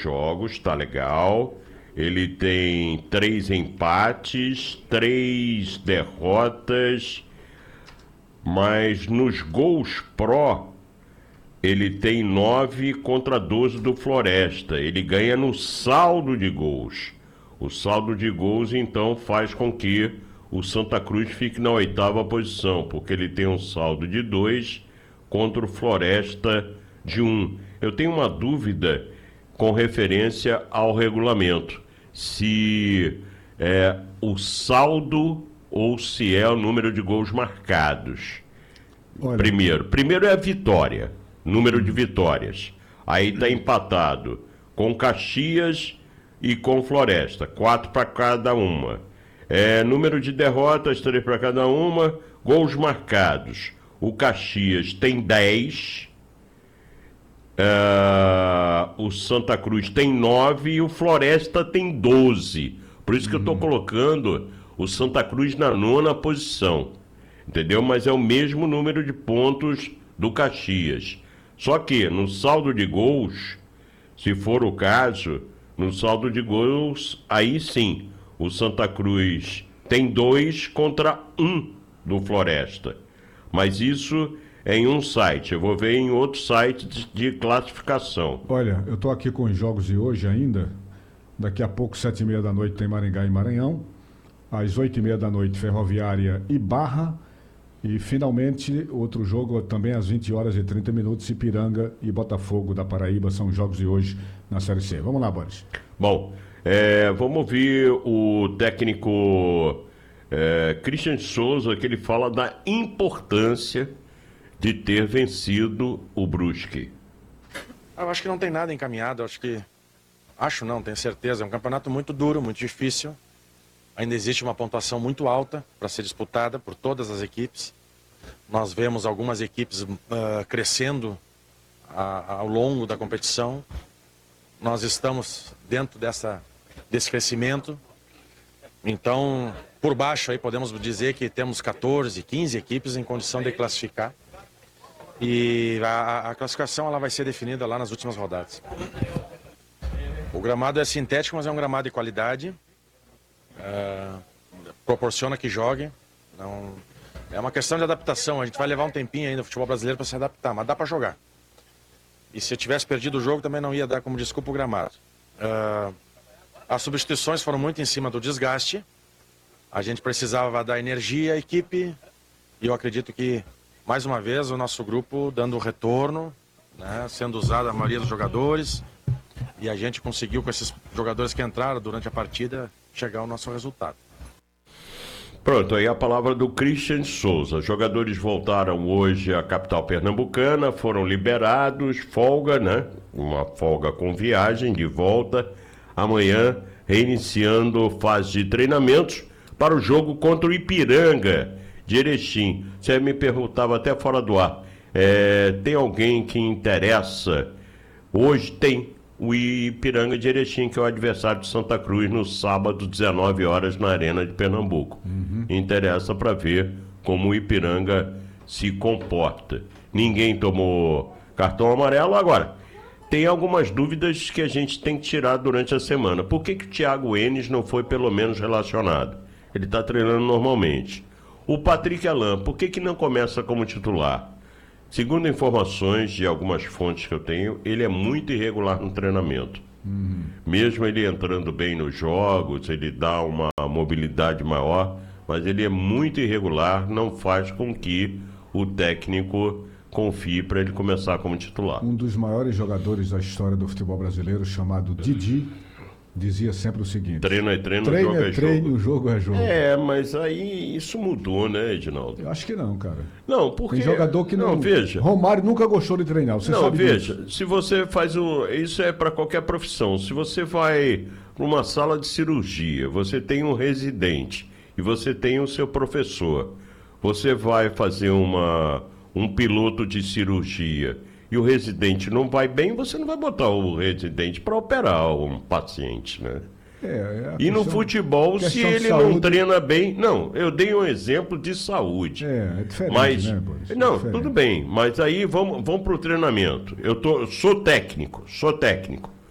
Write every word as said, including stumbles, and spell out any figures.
jogos, tá legal. Ele tem três empates, três derrotas, mas nos gols pró, ele tem nove contra doze do Floresta. Ele ganha no saldo de gols. O saldo de gols, então, faz com que o Santa Cruz fique na oitava posição, porque ele tem um saldo de dois contra o Floresta de um. Eu tenho uma dúvida com referência ao regulamento, se é o saldo ou se é o número de gols marcados. Olha. Primeiro, primeiro é a vitória, número de vitórias. Aí está empatado com Caxias e com Floresta, quatro para cada uma. É, número de derrotas, três para cada uma. Gols marcados. O Caxias tem dez. É, o Santa Cruz tem nove e o Floresta tem doze. Por isso que hum. eu estou colocando o Santa Cruz na nona posição. Entendeu? Mas é o mesmo número de pontos do Caxias. Só que no saldo de gols, se for o caso, no saldo de gols, aí sim, o Santa Cruz tem dois contra um do Floresta. Mas isso é em um site. Eu vou ver em outro site de, de classificação. Olha, eu estou aqui com os jogos de hoje ainda. Daqui a pouco, sete e meia da noite, tem Maringá e Maranhão. Às oito e meia da noite, Ferroviária e Barra. E, finalmente, outro jogo também às vinte horas e trinta minutos, Ipiranga e Botafogo da Paraíba. São os jogos de hoje na Série C. Vamos lá, Boris. Bom, é, vamos ouvir o técnico é, Christian Souza, que ele fala da importância de ter vencido o Brusque. Eu acho que não tem nada encaminhado, acho que... Acho não, tenho certeza. É um campeonato muito duro, muito difícil. Ainda existe uma pontuação muito alta para ser disputada por todas as equipes. Nós vemos algumas equipes uh, crescendo a, ao longo da competição. Nós estamos dentro dessa, desse crescimento. Então, por baixo, aí podemos dizer que temos quatorze, quinze equipes em condição de classificar. E a, a classificação ela vai ser definida lá nas últimas rodadas. O gramado é sintético, mas é um gramado de qualidade. Uh, proporciona que jogue. Não, é uma questão de adaptação. A gente vai levar um tempinho ainda no futebol brasileiro para se adaptar, mas dá para jogar. E se eu tivesse perdido o jogo também não ia dar como desculpa o gramado. Uh, as substituições foram muito em cima do desgaste. A gente precisava dar energia à equipe e eu acredito que mais uma vez o nosso grupo dando retorno, né, sendo usado a maioria dos jogadores, e a gente conseguiu com esses jogadores que entraram durante a partida chegar ao nosso resultado. Pronto, aí a palavra do Christian Souza. Jogadores voltaram hoje à capital pernambucana, foram liberados, folga, né? Uma folga com viagem de volta. Amanhã, reiniciando fase de treinamentos para o jogo contra o Ipiranga de Erechim. Você me perguntava até fora do ar, é, tem alguém que interessa? Hoje tem. O Ipiranga de Erechim, que é o adversário de Santa Cruz, no sábado, dezenove horas, na Arena de Pernambuco. Uhum. Interessa para ver como o Ipiranga se comporta. Ninguém tomou cartão amarelo. Agora, tem algumas dúvidas que a gente tem que tirar durante a semana. Por que que o Thiago Enes não foi pelo menos relacionado? Ele está treinando normalmente. O Patrick Alain, por que que não começa como titular? Segundo informações de algumas fontes que eu tenho, ele é muito irregular no treinamento. Uhum. Mesmo ele entrando bem nos jogos, ele dá uma mobilidade maior, mas ele é muito irregular, não faz com que o técnico confie para ele começar como titular. Um dos maiores jogadores da história do futebol brasileiro, chamado Didi, dizia sempre o seguinte: treino é treino, treino jogo é é treino, jogo. jogo é jogo. É, mas aí isso mudou, né, Edinaldo? Eu acho que não, cara. Não, porque... Tem jogador que não... Não, veja... Romário nunca gostou de treinar, você não, sabe veja, disso. Se você faz o... Isso é para qualquer profissão. Se você vai para uma sala de cirurgia, você tem um residente e você tem o seu professor. Você vai fazer uma... um piloto de cirurgia e o residente não vai bem, você não vai botar o residente para operar um paciente, né? É, é e no futebol, se ele não treina bem... Não, eu dei um exemplo de saúde. É, é diferente, mas, né, Boris? É não, diferente. Tudo bem, mas aí vamos, vamos para o treinamento. Eu tô, sou técnico, sou técnico.